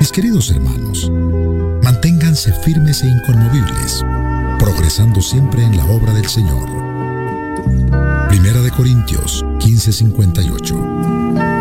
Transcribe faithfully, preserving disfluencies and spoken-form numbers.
Mis queridos hermanos, manténganse firmes e inconmovibles, progresando siempre en la obra del Señor. Primera de Corintios quince cincuenta y ocho.